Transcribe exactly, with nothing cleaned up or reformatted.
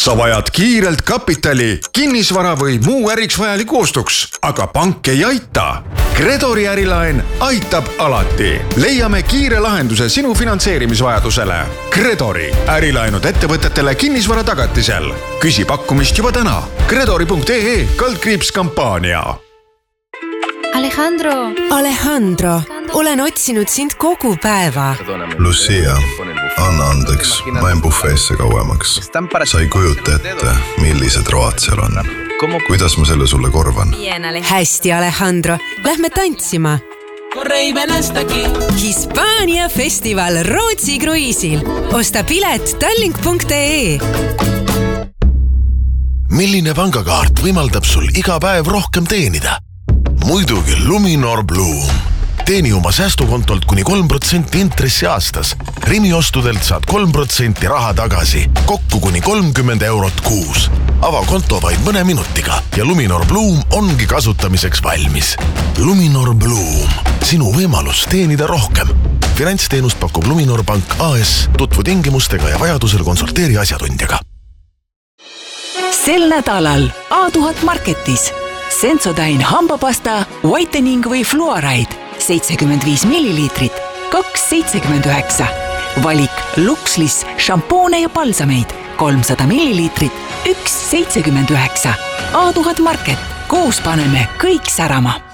sa vajad kiirelt kapitali, kinnisvara või muu äriks vajaliku ostuks, aga pank ei aita. Credori ärilaen aitab alati. Leiame kiire lahenduse sinu finantseerimisvajadusele. Credori ärilaenud ettevõtetele kinnisvara tagatisel. Küsi pakkumist juba täna. Credori punkt ee kaldkriips kampaania. Alejandro. Alejandro, olen otsinud sind kogu päeva. Lucia, anna andeks, ma en bufeesse kauemaks. Sa ei kujuta ette, millised road seal on. Kuidas ma selle sulle korvan? Hästi, Alejandro. Lähme tantsima. Hispaania festival Rootsi kruiisil. Osta pilet tallink punkt ee. Milline pangakaart võimaldab sul iga päev rohkem teenida? Muidugi Luminor Bloom. Teeni oma säästukontolt kuni kolm protsenti intressi aastas. Rimi ostudelt saad kolm protsenti raha tagasi. Kokku kuni kolmkümmend eurot kuus. Ava konto vaid mõne minutiga ja Luminor Bloom ongi kasutamiseks valmis. Luminor Bloom. Sinu võimalus teenida rohkem. Finantsteenust pakub Luminor Pank A S. Tutvu tingimustega ja vajadusel konsulteeri asjatundjaga. Sel nädalal A tuhat Marketis. Sensodyne hambapasta, whitening või fluoride seitsekümmend viis milliliitrit, kaks seitsekümmend üheksa. Valik Luxlis, šampoone ja palsameid, kolmsada milliliitrit, üks seitsekümmend üheksa. A tuhat Market, koos paneme kõik särama.